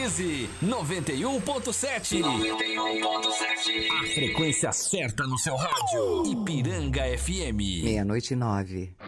Sintonize 91.7. 91.7. A frequência certa no seu rádio. Ipiranga FM. 00:09.